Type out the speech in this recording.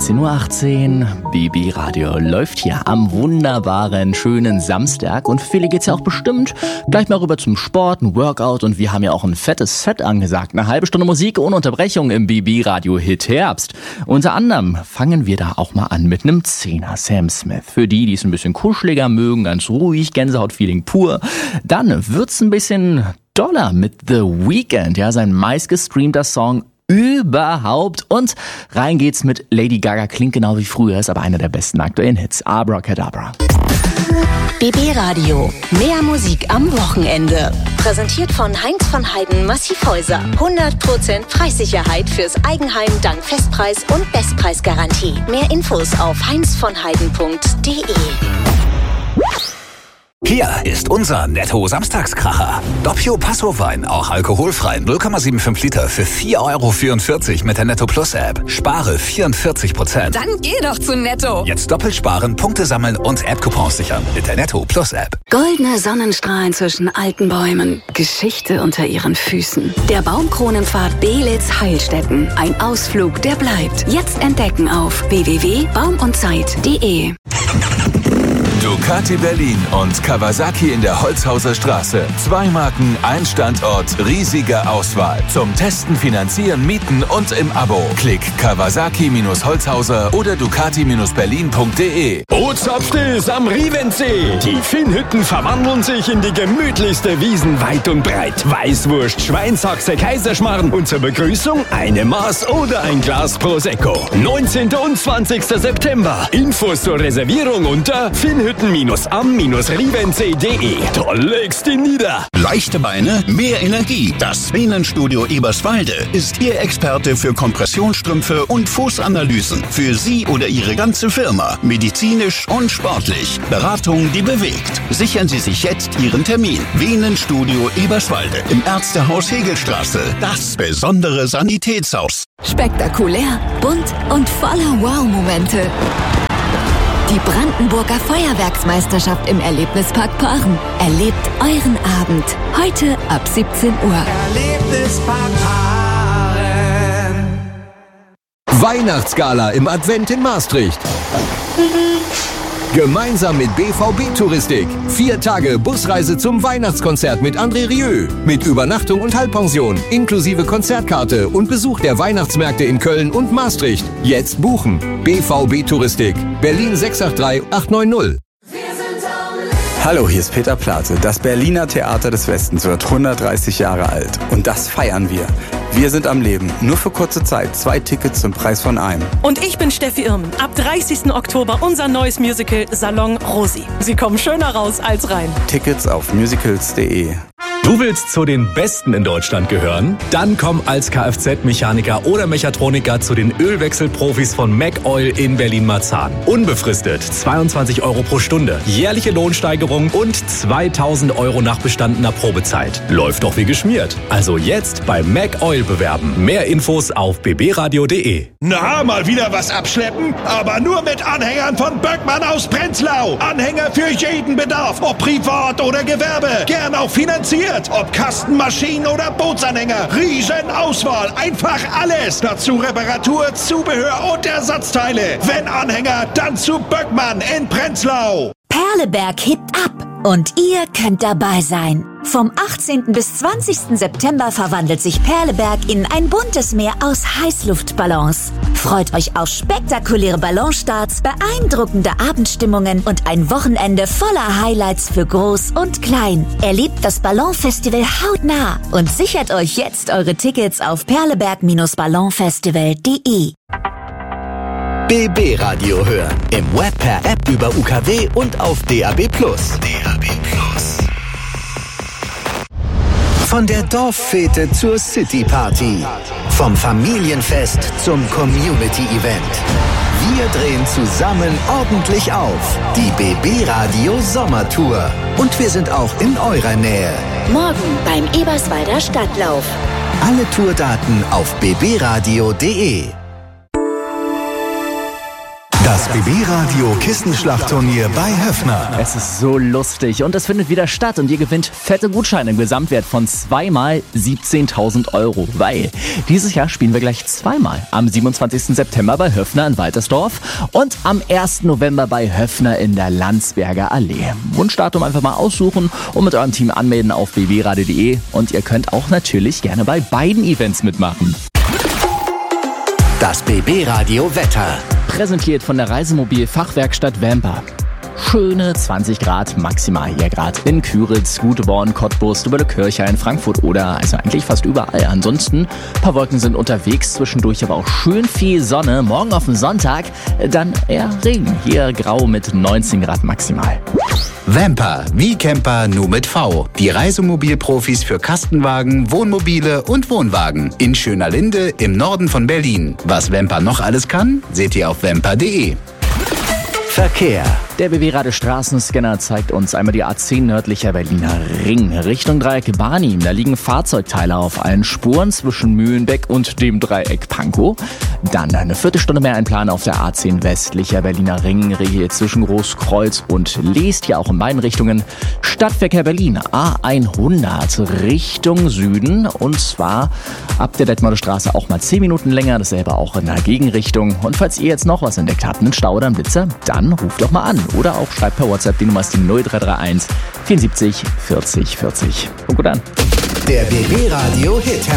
13.18 Uhr, BB Radio läuft hier am wunderbaren, schönen Samstag und für viele geht's ja auch bestimmt gleich mal rüber zum Sport, ein Workout und wir haben ja auch ein fettes Set angesagt. Eine halbe Stunde Musik ohne Unterbrechung im BB Radio Hit Herbst. Unter anderem fangen wir da auch mal an mit einem 10er Sam Smith. Für die es ein bisschen kuscheliger mögen, ganz ruhig, Gänsehaut-Feeling pur. Dann wird's ein bisschen doller mit The Weeknd, ja, sein meistgestreamter Song überhaupt. Und rein geht's mit Lady Gaga, klingt genau wie früher, ist aber einer der besten aktuellen Hits. Abracadabra. BB Radio. Mehr Musik am Wochenende. Präsentiert von Heinz von Heiden Massivhäuser. 100% Preissicherheit fürs Eigenheim dank Festpreis und Bestpreisgarantie. Mehr Infos auf heinzvonheiden.de. Hier ist unser Netto-Samstagskracher. Doppio Passo-Wein, auch alkoholfrei, 0,75 Liter für 4,44 € mit der Netto Plus App. Spare 44%. Dann geh doch zu Netto. Jetzt doppelt sparen, Punkte sammeln und App-Coupons sichern mit der Netto Plus App. Goldene Sonnenstrahlen zwischen alten Bäumen. Geschichte unter ihren Füßen. Der Baumkronenpfad Belitz Heilstätten. Ein Ausflug, der bleibt. Jetzt entdecken auf www.baumundzeit.de. Ducati Berlin und Kawasaki in der Holzhauser Straße. 2 Marken, ein Standort, riesige Auswahl. Zum Testen, Finanzieren, Mieten und im Abo. Klick Kawasaki-Holzhauser oder Ducati-Berlin.de. Bootshauptstills am Rievensee. Die Finnhütten verwandeln sich in die gemütlichste Wiesen weit und breit. Weißwurst, Schweinshaxe, Kaiserschmarrn und zur Begrüßung eine Maß oder ein Glas Prosecco. 19. und 20. September. Infos zur Reservierung unter finnhütten-am-rievensee.de. Da legst du nieder. Leichte Beine, mehr Energie. Das Venenstudio Eberswalde ist Ihr Experte für Kompressionsstrümpfe und Fußanalysen. Für Sie oder Ihre ganze Firma. Medizinisch und sportlich. Beratung, die bewegt. Sichern Sie sich jetzt Ihren Termin. Venenstudio Eberswalde im Ärztehaus Hegelstraße. Das besondere Sanitätshaus. Spektakulär, bunt und voller Wow-Momente. Die Brandenburger Feuerwerksmeisterschaft im Erlebnispark Paaren. Erlebt euren Abend. Heute ab 17 Uhr. Erlebnispark Paaren. Weihnachtsgala im Advent in Maastricht. Gemeinsam mit BVB Touristik. 4 Tage Busreise zum Weihnachtskonzert mit André Rieu. Mit Übernachtung und Halbpension, inklusive Konzertkarte und Besuch der Weihnachtsmärkte in Köln und Maastricht. Jetzt buchen. BVB Touristik. Berlin 683 890. Hallo, hier ist Peter Plate. Das Berliner Theater des Westens wird 130 Jahre alt. Und das feiern wir. Wir sind am Leben. Nur für kurze Zeit. 2 Tickets zum Preis von einem. Und ich bin Steffi Irmen. Ab 30. Oktober unser neues Musical Salon Rosi. Sie kommen schöner raus als rein. Tickets auf musicals.de. Du willst zu den Besten in Deutschland gehören? Dann komm als Kfz-Mechaniker oder Mechatroniker zu den Ölwechselprofis von McOil in Berlin-Marzahn. Unbefristet 22 € pro Stunde, jährliche Lohnsteigerung und 2.000 € nach bestandener Probezeit. Läuft doch wie geschmiert. Also jetzt bei McOil bewerben. Mehr Infos auf bbradio.de. Na, mal wieder was abschleppen? Aber nur mit Anhängern von Böckmann aus Prenzlau. Anhänger für jeden Bedarf, ob privat oder Gewerbe. Gern auch finanziert. Ob Kasten, Maschinen oder Bootsanhänger. Riesenauswahl, einfach alles. Dazu Reparatur, Zubehör und Ersatzteile. Wenn Anhänger, dann zu Böckmann in Prenzlau. Perleberg hebt ab und ihr könnt dabei sein. Vom 18. bis 20. September verwandelt sich Perleberg in ein buntes Meer aus Heißluftballons. Freut euch auf spektakuläre Ballonstarts, beeindruckende Abendstimmungen und ein Wochenende voller Highlights für Groß und Klein. Erlebt das Ballonfestival hautnah und sichert euch jetzt eure Tickets auf perleberg-ballonfestival.de. BB Radio hören. Im Web, per App über UKW und auf DAB+. Von der Dorffete zur Cityparty. Vom Familienfest zum Community-Event. Wir drehen zusammen ordentlich auf. Die BB Radio Sommertour. Und wir sind auch in eurer Nähe. Morgen beim Eberswalder Stadtlauf. Alle Tourdaten auf bbradio.de. Das BB-Radio Kissenschlachtturnier bei Höffner. Es ist so lustig und es findet wieder statt und ihr gewinnt fette Gutscheine im Gesamtwert von 2x 17.000 €, weil dieses Jahr spielen wir gleich zweimal. Am 27. September bei Höffner in Waltersdorf und am 1. November bei Höffner in der Landsberger Allee. Wunschdatum einfach mal aussuchen und mit eurem Team anmelden auf bbradio.de und ihr könnt auch natürlich gerne bei beiden Events mitmachen. Das BB-Radio Wetter. Präsentiert von der Reisemobil-Fachwerkstatt Vamper. Schöne 20 Grad maximal hier gerade in Küritz, Guteborn, Cottbus, Döbeln-Kirchhain, Frankfurt oder also eigentlich fast überall. Ansonsten ein paar Wolken sind unterwegs, zwischendurch aber auch schön viel Sonne. Morgen auf den Sonntag dann eher Regen. Hier grau mit 19 Grad maximal. Vamper, wie Camper, nur mit V. Die Reisemobilprofis für Kastenwagen, Wohnmobile und Wohnwagen. In Schönerlinde im Norden von Berlin. Was Vamper noch alles kann, seht ihr auf vamper.de. Verkehr. Der BB-Radio Straßenscanner zeigt uns einmal die A10 nördlicher Berliner Ring. Richtung Dreieck Barnim, da liegen Fahrzeugteile auf allen Spuren zwischen Mühlenbeck und dem Dreieck Pankow. Dann eine Viertelstunde mehr einplanen auf der A10 westlicher Berliner Ring, hier zwischen Großkreuz und Leest, hier auch in beiden Richtungen. Stadtverkehr Berlin, A100 Richtung Süden und zwar ab der Detmolder Straße auch mal 10 Minuten länger, dasselbe auch in der Gegenrichtung. Und falls ihr jetzt noch was entdeckt habt, einen Stau oder einen Blitzer, dann ruft doch mal an. Oder auch schreibt per WhatsApp, die Nummer ist die 0331 74 40 40. Und gut an. Der BB-Radio Hit